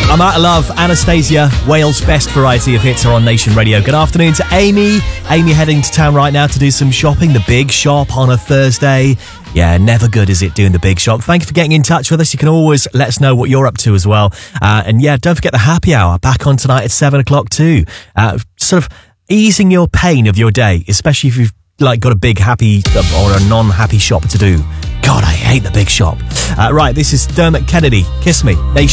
I'm out of love. Anastasia, Wales' best variety of hits are on Nation Radio. Good afternoon to Amy. Amy heading to town right now to do some shopping. The big shop on a Thursday. Yeah, never good, is it, doing the big shop? Thank you for getting in touch with us. You can always let us know what you're up to as well. And yeah, don't forget the happy hour back on tonight at 7 o'clock too. Sort of easing your pain of your day, especially if you've got a big happy or a non-happy shop to do. God, I hate the big shop. Right, this is Dermot Kennedy. Kiss Me. Nation